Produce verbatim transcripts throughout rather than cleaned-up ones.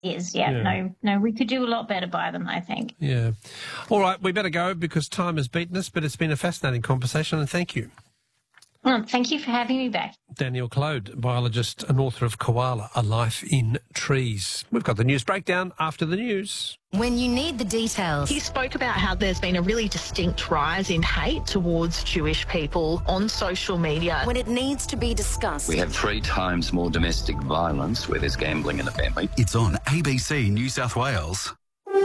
is. Yeah, Yeah. no, no, we could do a lot better by them, I think. Yeah. All right, we better go because time has beaten us, but it's been a fascinating conversation, and thank you. Well, thank you for having me back. Danielle Clode, biologist and author of Koala, A Life in Trees. We've got the news breakdown after the news. When you need the details. He spoke about how there's been a really distinct rise in hate towards Jewish people on social media. When it needs to be discussed. We have three times more domestic violence where there's gambling in the family. It's on A B C New South Wales.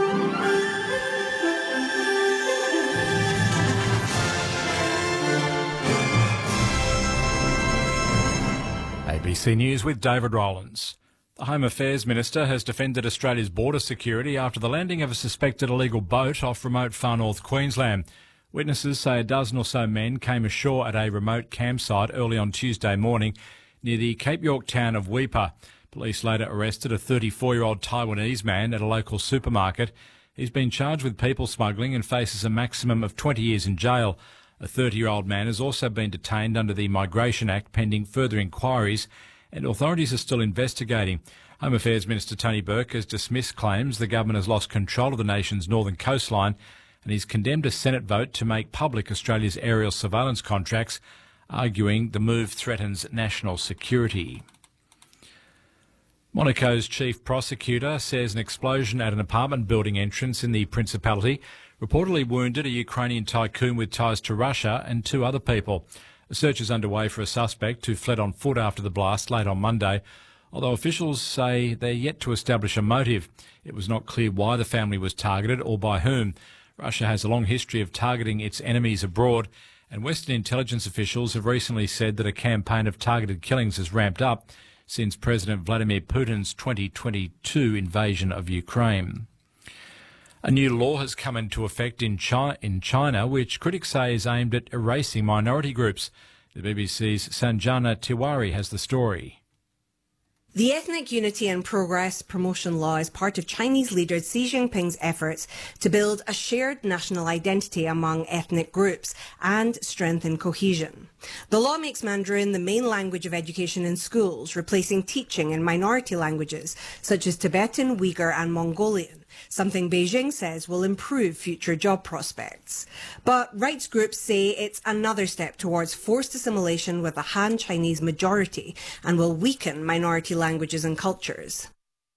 A B C News with David Rowlands. The Home Affairs Minister has defended Australia's border security after the landing of a suspected illegal boat off remote far north Queensland. Witnesses say a dozen or so men came ashore at a remote campsite early on Tuesday morning near the Cape York town of Weipa. Police later arrested a thirty-four-year-old Taiwanese man at a local supermarket. He's been charged with people smuggling and faces a maximum of twenty years in jail. A thirty-year-old man has also been detained under the Migration Act pending further inquiries, and authorities are still investigating. Home Affairs Minister Tony Burke has dismissed claims the government has lost control of the nation's northern coastline, and he's condemned a Senate vote to make public Australia's aerial surveillance contracts, arguing the move threatens national security. Monaco's chief prosecutor says an explosion at an apartment building entrance in the Principality reportedly wounded a Ukrainian tycoon with ties to Russia and two other people. A search is underway for a suspect who fled on foot after the blast late on Monday, although officials say they're yet to establish a motive. It was not clear why the family was targeted or by whom. Russia has a long history of targeting its enemies abroad, and Western intelligence officials have recently said that a campaign of targeted killings has ramped up since President Vladimir Putin's twenty twenty-two invasion of Ukraine. A new law has come into effect in China, in China, which critics say is aimed at erasing minority groups. The B B C's Sanjana Tiwari has the story. The Ethnic Unity and Progress Promotion Law is part of Chinese leader Xi Jinping's efforts to build a shared national identity among ethnic groups and strengthen cohesion. The law makes Mandarin the main language of education in schools, replacing teaching in minority languages such as Tibetan, Uyghur and Mongolian, something Beijing says will improve future job prospects. But rights groups say it's another step towards forced assimilation with a Han Chinese majority and will weaken minority languages and cultures.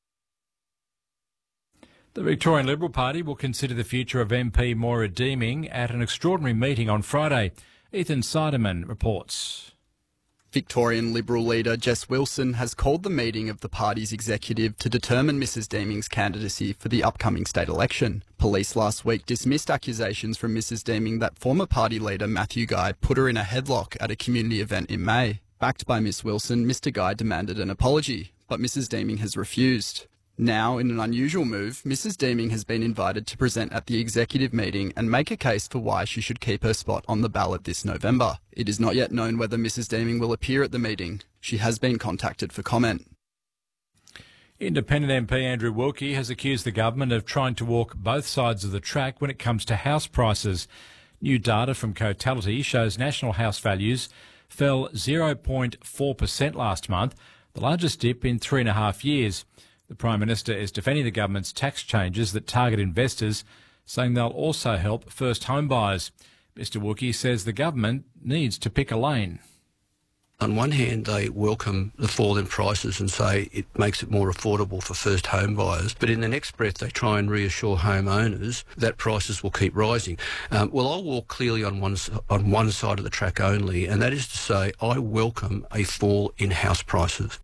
The Victorian Liberal Party will consider the future of M P Moira Deeming at an extraordinary meeting on Friday. Ethan Siderman reports. Victorian Liberal leader Jess Wilson has called the meeting of the party's executive to determine Missus Deeming's candidacy for the upcoming state election. Police last week dismissed accusations from Missus Deeming that former party leader Matthew Guy put her in a headlock at a community event in May. Backed by Miss Wilson, Mister Guy demanded an apology, but Missus Deeming has refused. Now, in an unusual move, Missus Deeming has been invited to present at the executive meeting and make a case for why she should keep her spot on the ballot this November. It is not yet known whether Missus Deeming will appear at the meeting. She has been contacted for comment. Independent M P Andrew Wilkie has accused the government of trying to walk both sides of the track when it comes to house prices. New data from Cotality shows national house values fell zero point four percent last month, the largest dip in three and a half years. The Prime Minister is defending the government's tax changes that target investors, saying they'll also help first home buyers. Mister Wilkie says the government needs to pick a lane. On one hand, they welcome the fall in prices and say it makes it more affordable for first home buyers. But in the next breath, they try and reassure homeowners that prices will keep rising. Um, well, I'll walk clearly on one, on one side of the track only, and that is to say I welcome a fall in house prices.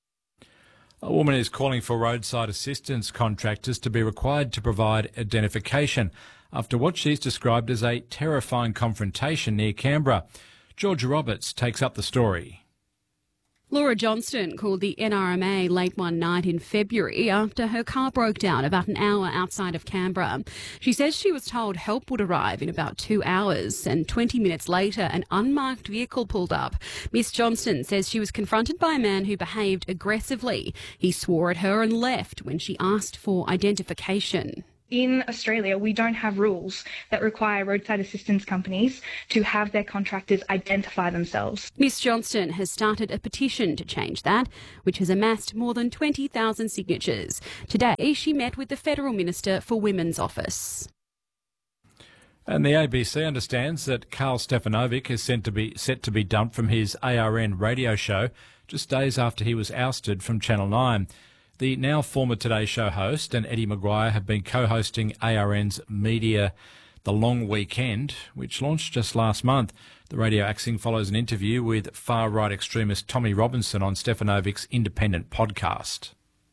A woman is calling for roadside assistance contractors to be required to provide identification after what she's described as a terrifying confrontation near Canberra. Georgia Roberts takes up the story. Laura Johnston called the N R M A late one night in February after her car broke down about an hour outside of Canberra. She says she was told help would arrive in about two hours and twenty minutes later an unmarked vehicle pulled up. Miss Johnston says she was confronted by a man who behaved aggressively. He swore at her and left when she asked for identification. In Australia, we don't have rules that require roadside assistance companies to have their contractors identify themselves. Miss Johnston has started a petition to change that, which has amassed more than twenty thousand signatures. Today, she met with the Federal Minister for Women's Office. And the A B C understands that Karl Stefanovic is set to be set to be dumped from his A R N radio show just days after he was ousted from Channel nine. The now former Today Show host and Eddie Maguire have been co-hosting A R N's Media The Long Weekend, which launched just last month. The radio axing follows an interview with far-right extremist Tommy Robinson on Stefanovic's independent podcast.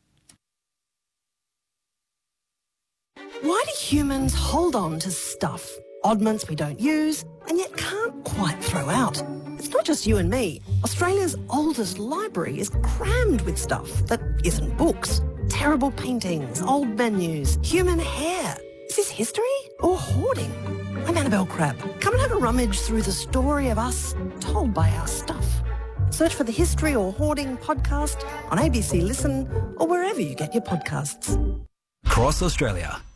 Why do humans hold on to stuff, oddments we don't use, and yet can't quite throw out? It's not just you and me. Australia's oldest library is crammed with stuff that isn't books. Terrible paintings, old menus, human hair. Is this history or hoarding? I'm Annabelle Crabb. Come and have a rummage through the story of us told by our stuff. Search for the History or Hoarding podcast on A B C Listen or wherever you get your podcasts. Cross Australia.